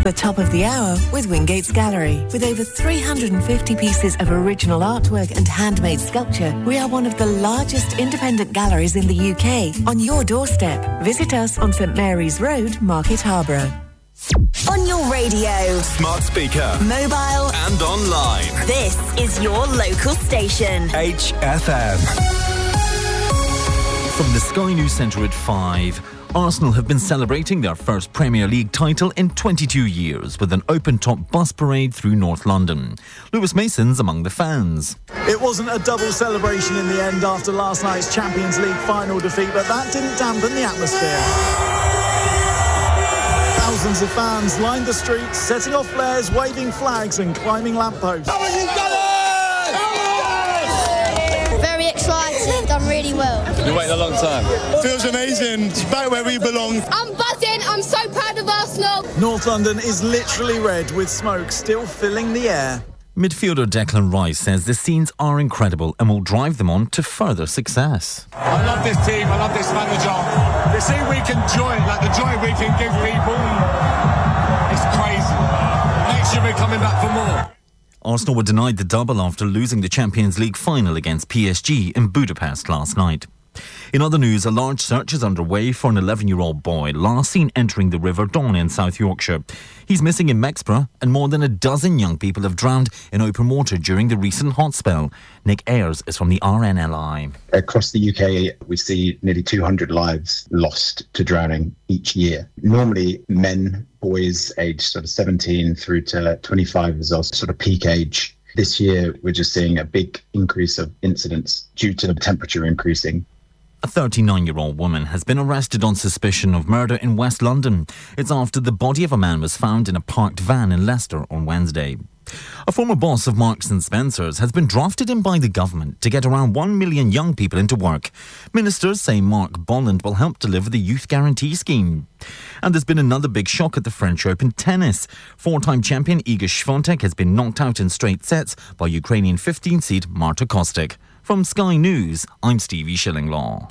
The top of the hour with Wingate's Gallery. With over 350 pieces of original artwork and handmade sculpture, we are one of the largest independent galleries in the UK. On your doorstep. Visit us on St Mary's Road, Market Harborough. On your radio, smart speaker, mobile and online. This is your local station. HFM. From the Sky News Centre at 5. Arsenal have been celebrating their first Premier League title in 22 years with an open-top bus parade through North London. Lewis Mason's among the fans. It wasn't a double celebration in the end after last night's Champions League final defeat, but that didn't dampen the atmosphere. Thousands of fans lined the streets, setting off flares, waving flags and climbing lampposts. Very excited, done really well. Been waiting a long time. Feels amazing. It's back where we belong. I'm buzzing. I'm so proud of Arsenal. North London is literally red, with smoke still filling the air. Midfielder Declan Rice says the scenes are incredible and will drive them on to further success. I love this team. I love this manager. To see we can joy, like the joy we can give people, it's crazy. Next year we're coming back for more. Arsenal were denied the double after losing the Champions League final against PSG in Budapest last night. In other news, a large search is underway for an 11-year-old boy last seen entering the River Don in South Yorkshire. He's missing in Mexborough, and more than a dozen young people have drowned in open water during the recent hot spell. Nick Ayres is from the RNLI. Across the UK, we see nearly 200 lives lost to drowning each year. Normally, men, boys aged sort of 17 through to 25 is also sort of peak age. This year, we're just seeing a big increase of incidents due to the temperature increasing. A 39-year-old woman has been arrested on suspicion of murder in West London. It's after the body of a man was found in a parked van in Leicester on Wednesday. A former boss of Marks & Spencer's has been drafted in by the government to get around 1 million young people into work. Ministers say Mark Bolland will help deliver the Youth Guarantee Scheme. And there's been another big shock at the French Open tennis. Four-time champion Iga Swiatek has been knocked out in straight sets by Ukrainian 15-seed Marta Kostic. From Sky News, I'm Stevie Shillinglaw.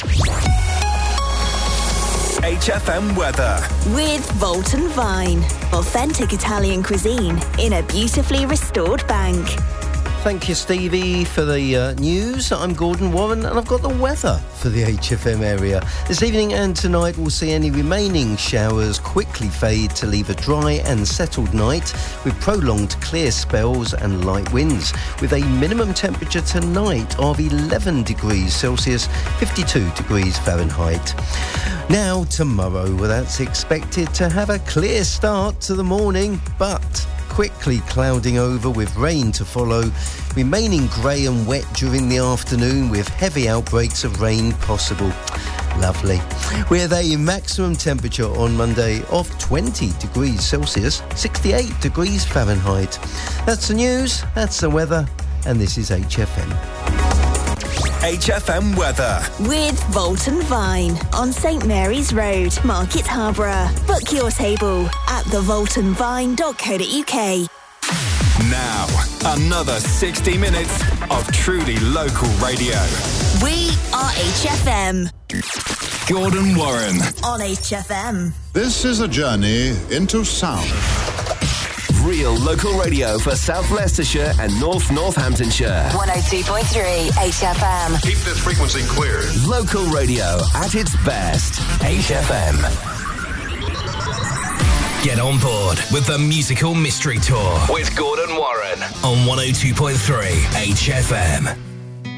HFM weather. With Volton Vine. Authentic Italian cuisine in a beautifully restored bank. Thank you, Stevie, for the news. I'm Gordon Warren, and I've got the weather for the HFM area. This evening and tonight, we'll see any remaining showers quickly fade to leave a dry and settled night with prolonged clear spells and light winds, with a minimum temperature tonight of 11 degrees Celsius, 52 degrees Fahrenheit. Now, tomorrow, well, that's expected to have a clear start to the morning, but quickly clouding over with rain to follow, remaining grey and wet during the afternoon with heavy outbreaks of rain possible. Lovely. With a maximum temperature on Monday of 20 degrees Celsius, 68 degrees Fahrenheit. That's the news, that's the weather, and this is HFM. HFM weather. With Volton Vine on St Mary's Road, Market Harborough. Book your table at thevoltonvine.co.uk. Now, another 60 minutes of truly local radio. We are HFM. Gordon Warren on HFM. This is a journey into sound. Real local radio for South Leicestershire and North Northamptonshire. 102.3 HFM. Keep this frequency clear. Local radio at its best. HFM. Get on board with the Musical Mystery Tour with Gordon Warren on 102.3 HFM.